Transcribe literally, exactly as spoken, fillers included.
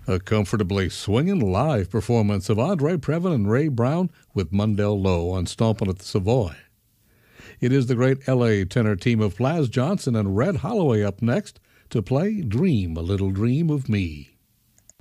A comfortably swinging live performance of Andre Previn and Ray Brown with Mundell Lowe on Stompin' at the Savoy. It is the great L A tenor team of Plas Johnson and Red Holloway up next to play Dream a Little Dream of Me.